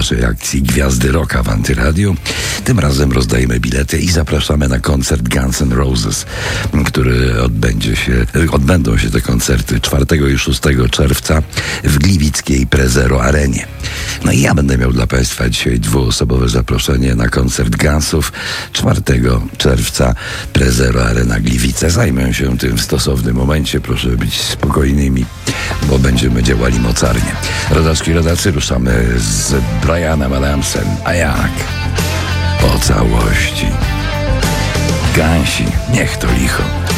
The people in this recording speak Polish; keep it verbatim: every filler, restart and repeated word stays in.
naszej akcji Gwiazdy Rocka w Antyradiu. Tym razem rozdajemy bilety i zapraszamy na koncert Guns N' Roses, który odbędzie się, odbędą się te koncerty czwartego i szóstego czerwca w gliwickiej Prezero Arenie. No i ja będę miał dla Państwa dzisiaj dwuosobowe zaproszenie na koncert Gunsów czwartego czerwca Prezero Arena Gliwice. Zajmę się tym w stosownym momencie. Proszę być spokojnymi, bo będziemy działali mocarnie. Rodaczki, rodacy, ruszamy z Bryanem Adamsem. A jak? Po całości. Gansi, niech to licho.